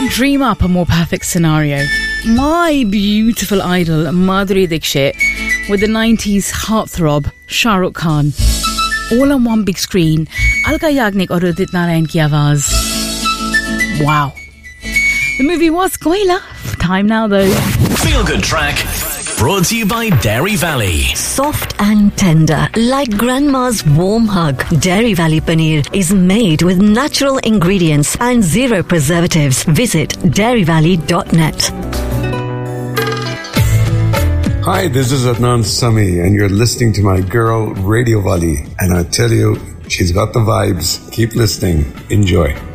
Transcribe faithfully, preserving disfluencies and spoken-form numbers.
couldn't dream up a more perfect scenario. My beautiful idol, Madhuri Dixit, with the nineties heartthrob, Shah Rukh Khan. All on one big screen. Alka Yagnik aur Udit Narayan ki awaaz. Wow. The movie was Koila. Time now though. Feel Good Track. Brought to you by Dairy Valley. Soft and tender, like grandma's warm hug. Dairy Valley Paneer is made with natural ingredients and zero preservatives. Visit dairy valley dot net. Hi, this is Adnan Sami, and you're listening to my girl, Radio Valley. And I tell you, she's got the vibes. Keep listening. Enjoy.